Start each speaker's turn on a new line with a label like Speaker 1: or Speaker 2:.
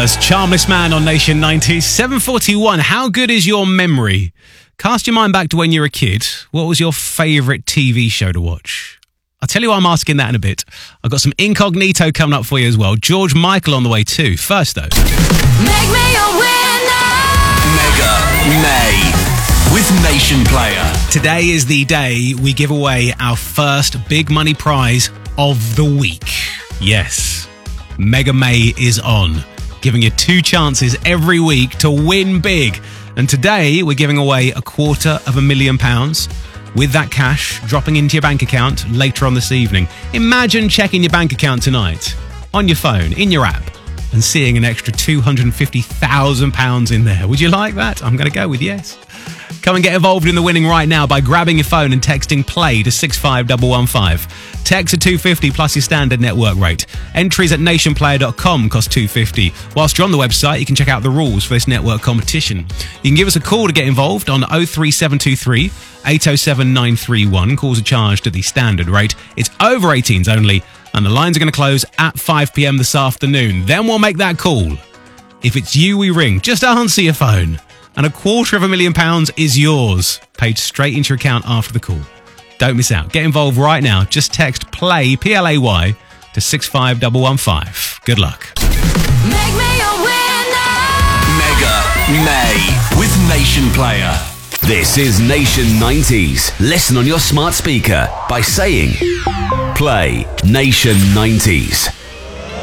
Speaker 1: First, Charmless Man on Nation 90, 7:41. How good is your memory? Cast your mind back to when you were a kid. What was your favourite TV show to watch? I'll tell you why I'm asking that in a bit. I've got some Incognito coming up for you as well. George Michael on the way too. First though.
Speaker 2: Make me a winner!
Speaker 3: Mega May with Nation Player.
Speaker 1: Today is the day we give away our first big money prize of the week. Yes, Mega May is on, giving you 2 chances every week to win big. And today we're giving away £250,000 with that cash dropping into your bank account later on this evening. Imagine checking your bank account tonight on your phone, in your app, and seeing an extra £250,000 in there. Would you like that? I'm going to go with yes. Come and get involved in the winning right now by grabbing your phone and texting PLAY to 65115. Text at $250 plus your standard network rate. Entries at nationplayer.com cost $250. Whilst you're on the website, you can check out the rules for this network competition. You can give us a call to get involved on 03723 807 931. Calls are charged at the standard rate. It's over 18s only, and the lines are going to close at 5 p.m. this afternoon. Then we'll make that call. If it's you we ring, just answer your phone, and £250,000 is yours, paid straight into your account after the call. Don't miss out. Get involved right now. Just text PLAY, P-L-A-Y, to 65115. Good luck.
Speaker 2: Make me a winner!
Speaker 3: Mega May with Nation Player. This is Nation 90s. Listen on your smart speaker by saying Play Nation 90s.